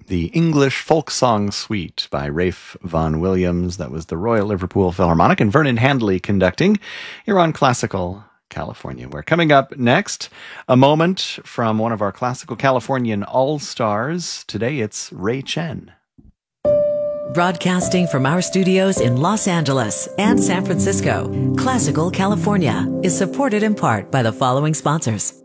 the English Folk Song Suite by Ralph Vaughan Williams. That was the Royal Liverpool Philharmonic, and Vernon Handley conducting here on Classical California. We're coming up next, a moment from one of our Classical Californian all-stars. Today it's Ray Chen. Broadcasting from our studios in Los Angeles and San Francisco, Classical California is supported in part by the following sponsors.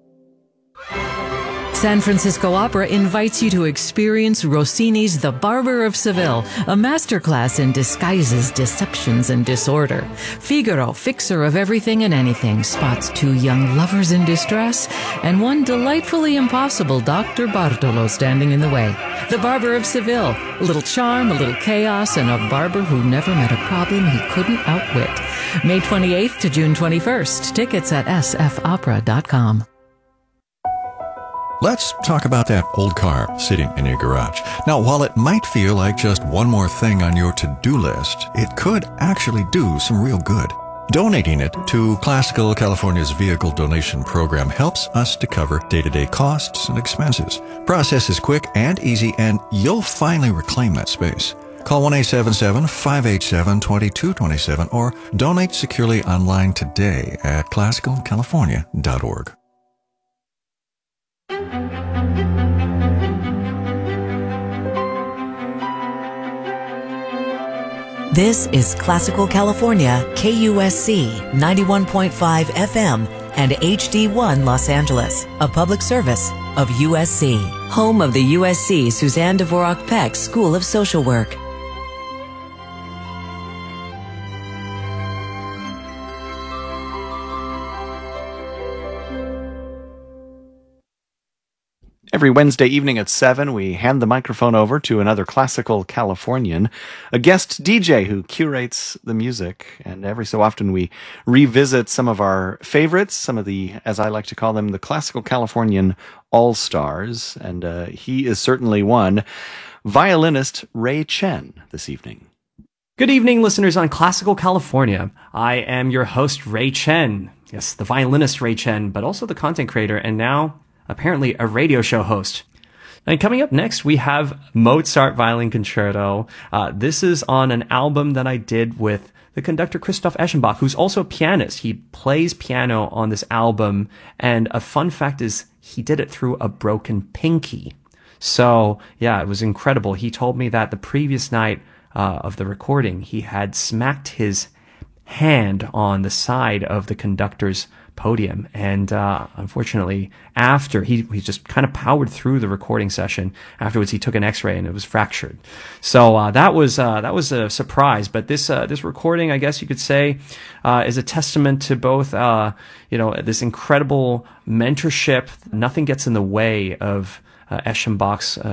San Francisco Opera invites you to experience Rossini's The Barber of Seville, a masterclass in disguises, deceptions, and disorder. Figaro, fixer of everything and anything, spots two young lovers in distress and one delightfully impossible Dr. Bartolo standing in the way. The Barber of Seville, a little charm, a little chaos, and a barber who never met a problem he couldn't outwit. May 28th to June 21st. Tickets at sfopera.com. Let's talk about that old car sitting in your garage. Now, while it might feel like just one more thing on your to-do list, it could actually do some real good. Donating it to Classical California's vehicle donation program helps us to cover day-to-day costs and expenses. Process is quick and easy, and you'll finally reclaim that space. Call 1-877-587-2227 or donate securely online today at classicalcalifornia.org. This is Classical California, KUSC 91.5 FM and HD1 Los Angeles, a public service of USC, home of the USC Suzanne Dvorak Peck School of Social Work. Every Wednesday evening at 7, we hand the microphone over to another Classical Californian, a guest DJ who curates the music. And every so often we revisit some of our favorites, some of the, as I like to call them, the Classical Californian all-stars. And he is certainly one. Violinist Ray Chen this evening. Good evening, listeners on Classical California. I am your host, Ray Chen. Yes, the violinist Ray Chen, but also the content creator, and now apparently a radio show host. And coming up next, we have Mozart Violin Concerto. This is on an album that I did with the conductor Christoph Eschenbach, who's also a pianist. He plays piano on this album, and a fun fact is he did it through a broken pinky. So, yeah, it was incredible. He told me that the previous night of the recording, he had smacked his hand on the side of the conductor's podium, and unfortunately after he just kind of powered through the recording session. Afterwards he took an x-ray and it was fractured. So that was a surprise, but this recording, I guess you could say, is a testament to both this incredible mentorship. Nothing gets in the way of Eschenbach's